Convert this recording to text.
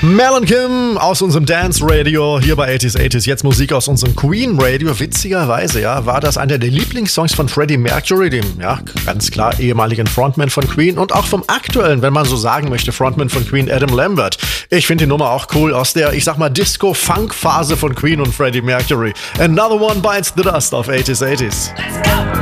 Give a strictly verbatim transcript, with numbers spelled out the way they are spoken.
Mel Kim aus unserem Dance Radio hier bei achtziger achtziger. Jetzt Musik aus unserem Queen Radio. Witzigerweise, ja, war das einer der Lieblingssongs von Freddie Mercury, dem, ja, ganz klar ehemaligen Frontman von Queen und auch vom aktuellen, wenn man so sagen möchte, Frontman von Queen, Adam Lambert. Ich finde die Nummer auch cool aus der, ich sag mal, Disco-Funk-Phase von Queen und Freddie Mercury. Another One Bites the Dust auf achtziger achtziger. Let's go!